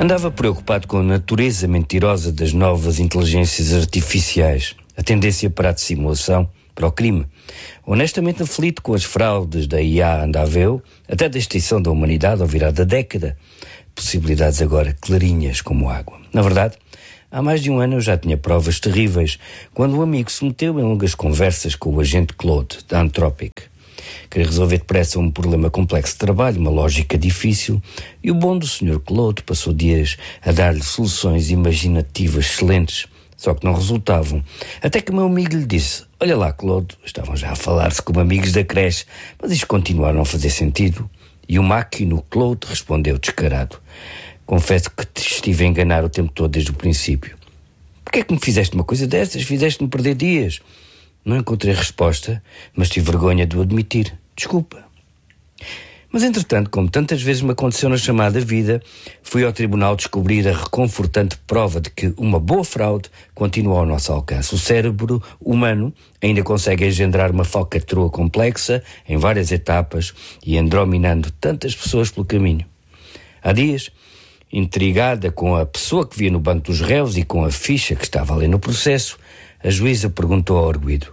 Andava preocupado com a natureza mentirosa das novas inteligências artificiais, a tendência para a dissimulação, para o crime. Honestamente aflito com as fraudes da IA andável, até da extinção da humanidade ao virar da década. Possibilidades agora clarinhas como água. Na verdade, há mais de um ano eu já tinha provas terríveis, quando um amigo se meteu em longas conversas com o agente Claude, da Anthropic. Queria resolver depressa um problema complexo de trabalho, uma lógica difícil, e o bom do Sr. Claude passou dias a dar-lhe soluções imaginativas excelentes, só que não resultavam. Até que o meu amigo lhe disse: olha lá, Claude, estavam já a falar-se como amigos da creche, mas isto continua a não fazer sentido. E o máquino Claude respondeu descarado: confesso que te estive a enganar o tempo todo desde o princípio. Porquê é que me fizeste uma coisa dessas? Fizeste-me perder dias. Não encontrei resposta, mas tive vergonha de o admitir. Desculpa. Mas, entretanto, como tantas vezes me aconteceu na chamada vida, fui ao tribunal descobrir a reconfortante prova de que uma boa fraude continua ao nosso alcance. O cérebro humano ainda consegue engendrar uma falcatrua complexa em várias etapas e endrominando tantas pessoas pelo caminho. Há dias, intrigada com a pessoa que via no banco dos réus e com a ficha que estava ali no processo, a juíza perguntou ao arguido: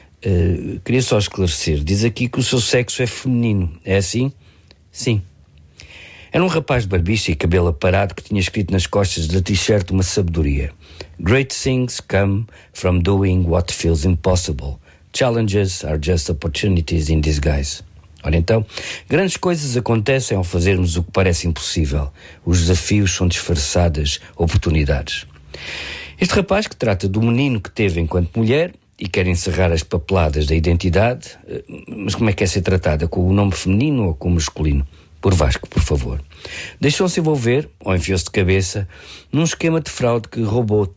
queria só esclarecer, diz aqui que o seu sexo é feminino, é assim? Sim. Era um rapaz de barbicha e cabelo aparado que tinha escrito nas costas da t-shirt uma sabedoria: Great things come from doing what feels impossible. Challenges are just opportunities in disguise. Ora então, grandes coisas acontecem ao fazermos o que parece impossível. Os desafios são disfarçadas oportunidades. Este rapaz, que trata do menino que teve enquanto mulher e quer encerrar as papeladas da identidade, mas como é que é ser tratada? Com o nome feminino ou com o masculino? Por Vasco, por favor. Deixou-se envolver, ou enfiou-se de cabeça, num esquema de fraude que roubou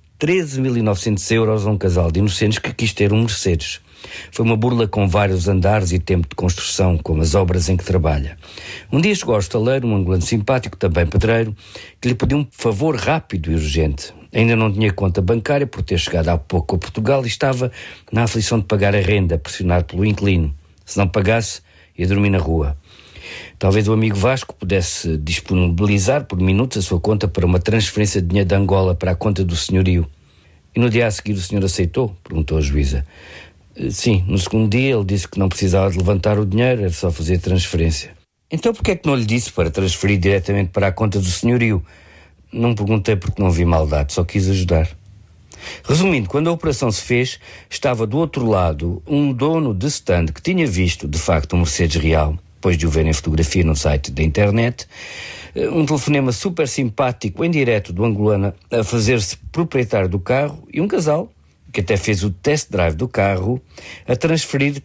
13.900 euros a um casal de inocentes que quis ter um Mercedes. Foi uma burla com vários andares e tempo de construção, como as obras em que trabalha. Um dia chegou ao estaleiro um angolano simpático, também pedreiro, que lhe pediu um favor rápido e urgente. Ainda não tinha conta bancária por ter chegado há pouco a Portugal e estava na aflição de pagar a renda, pressionado pelo inquilino. Se não pagasse, ia dormir na rua. Talvez o amigo Vasco pudesse disponibilizar por minutos a sua conta para uma transferência de dinheiro de Angola para a conta do senhorio. E no dia a seguir o senhor aceitou? Perguntou a juíza. Sim, no segundo dia ele disse que não precisava de levantar o dinheiro, era só fazer a transferência. Então porquê é que não lhe disse para transferir diretamente para a conta do senhorio? Não perguntei porque não vi maldade, só quis ajudar. Resumindo, quando a operação se fez, estava do outro lado um dono de stand que tinha visto, de facto, um Mercedes real, depois de o ver em fotografia no site da internet, um telefonema super simpático em direto do angolano a fazer-se proprietário do carro e um casal, que até fez o test drive do carro, a transferir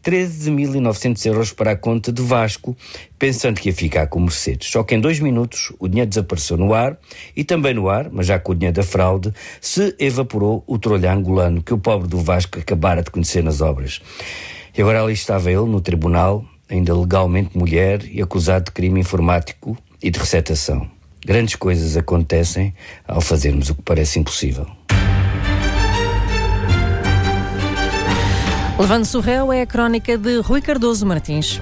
13.900 euros para a conta de Vasco, pensando que ia ficar com o Mercedes. Só que em 2 minutos o dinheiro desapareceu no ar, e também no ar, mas já com o dinheiro da fraude, se evaporou o trolho angolano que o pobre do Vasco acabara de conhecer nas obras. E agora ali estava ele no tribunal, ainda legalmente mulher e acusado de crime informático e de receptação. Grandes coisas acontecem ao fazermos o que parece impossível. Levando-se o réu é a crónica de Rui Cardoso Martins.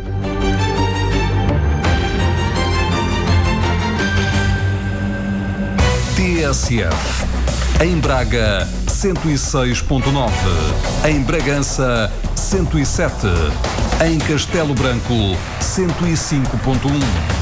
TSF. Em Braga, 106.9. Em Bragança, 107. Em Castelo Branco, 105.1.